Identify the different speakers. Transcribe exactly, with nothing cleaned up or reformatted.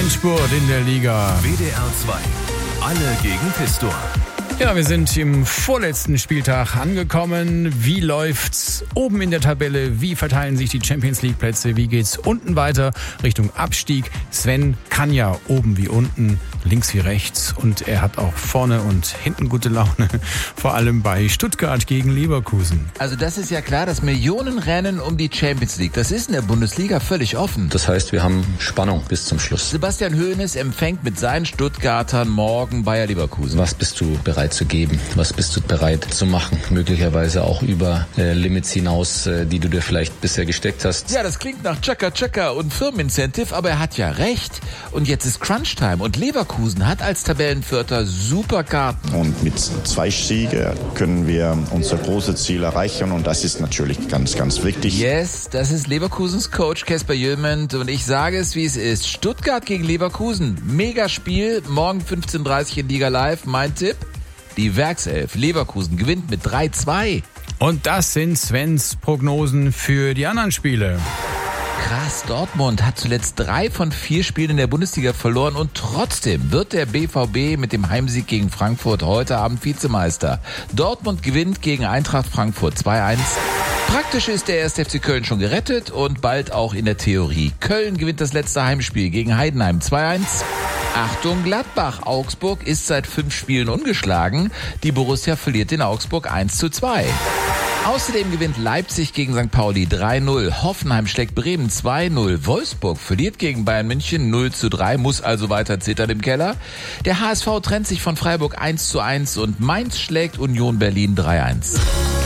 Speaker 1: Endspurt in der Liga.
Speaker 2: W D R zwei. Alle gegen Pistor.
Speaker 1: Ja, wir sind im vorletzten Spieltag angekommen. Wie läuft's oben in der Tabelle? Wie verteilen sich die Champions League Plätze? Wie geht's unten weiter Richtung Abstieg? Sven kann ja oben wie unten, links wie rechts, und er hat auch vorne und hinten gute Laune. Vor allem bei Stuttgart gegen Leverkusen.
Speaker 3: Also das ist ja klar, das Millionenrennen um die Champions League. Das ist in der Bundesliga völlig offen.
Speaker 4: Das heißt, wir haben Spannung bis zum Schluss.
Speaker 3: Sebastian Hoeneß empfängt mit seinen Stuttgartern morgen Bayer Leverkusen.
Speaker 4: Was bist du bereit zu geben? Was bist du bereit zu machen? Möglicherweise auch über äh, Limits hinaus, äh, die du dir vielleicht bisher gesteckt hast.
Speaker 3: Ja, das klingt nach Chaka Chaka und Firmenincentive, aber er hat ja recht. Und jetzt ist Crunch-Time und Leverkusen hat als Tabellenvierter super Karten.
Speaker 5: Und mit zwei Siegen können wir unser großes Ziel erreichen und das ist natürlich ganz, ganz wichtig.
Speaker 3: Yes, das ist Leverkusens Coach Kasper Jülment und ich sage es, wie es ist. Stuttgart gegen Leverkusen, mega Spiel, morgen fünfzehn Uhr dreißig in Liga Live. Mein Tipp? Die Werkself Leverkusen gewinnt mit drei zwei.
Speaker 1: Und das sind Svens Prognosen für die anderen Spiele.
Speaker 3: Krass, Dortmund hat zuletzt drei von vier Spielen in der Bundesliga verloren und trotzdem wird der B V B mit dem Heimsieg gegen Frankfurt heute Abend Vizemeister. Dortmund gewinnt gegen Eintracht Frankfurt zwei eins. Praktisch ist der erste F C Köln schon gerettet und bald auch in der Theorie. Köln gewinnt das letzte Heimspiel gegen Heidenheim zwei eins. Achtung Gladbach, Augsburg ist seit fünf Spielen ungeschlagen. Die Borussia verliert in Augsburg eins zu zwei. Außerdem gewinnt Leipzig gegen Sankt Pauli drei null. Hoffenheim schlägt Bremen zwei null. Wolfsburg verliert gegen Bayern München null zu drei, muss also weiter zittern im Keller. Der H S V trennt sich von Freiburg eins zu eins und Mainz schlägt Union Berlin drei eins.